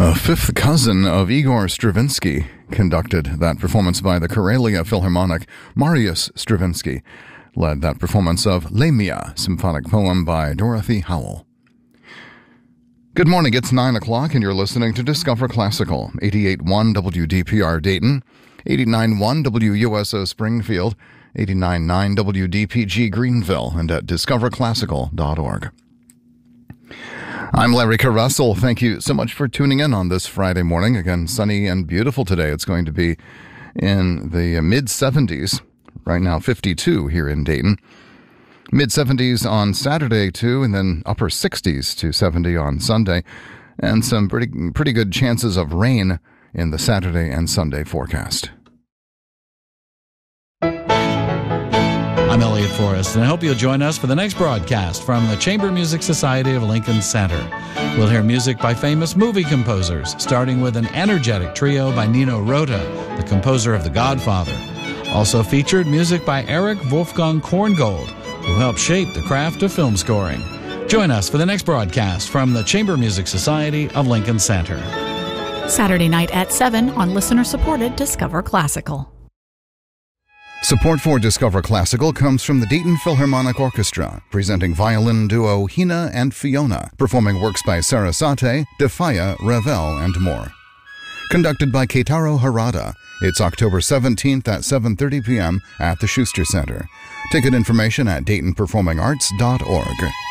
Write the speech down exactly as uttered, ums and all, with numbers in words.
A fifth cousin of Igor Stravinsky conducted that performance by the Karelia Philharmonic. Marius Stravinsky led that performance of Lamia, symphonic poem by Dorothy Howell. Good morning, it's nine o'clock and you're listening to Discover Classical, eighty-eight point one W D P R Dayton, eighty-nine point one W U S O Springfield, eighty-nine point nine W D P G Greenville, and at discover classical dot org. I'm Larry Carrussell. Thank you so much for tuning in on this Friday morning. Again, sunny and beautiful today. It's going to be in the mid seventies. Right now, fifty-two here in Dayton. mid seventies on Saturday, too, and then upper sixties to seventy on Sunday. And some pretty, pretty good chances of rain in the Saturday and Sunday forecast. I'm Elliot Forrest, and I hope you'll join us for the next broadcast from the Chamber Music Society of Lincoln Center. We'll hear music by famous movie composers, starting with an energetic trio by Nino Rota, the composer of The Godfather. Also featured music by Eric Wolfgang Korngold, who helped shape the craft of film scoring. Join us for the next broadcast from the Chamber Music Society of Lincoln Center. Saturday night at seven on listener-supported Discover Classical. Support for Discover Classical comes from the Dayton Philharmonic Orchestra, presenting violin duo Hina and Fiona, performing works by Sarasate, Defaya, Ravel, and more. Conducted by Keitaro Harada, it's October seventeenth at seven thirty p.m. at the Schuster Center. Ticket information at dayton performing arts dot org.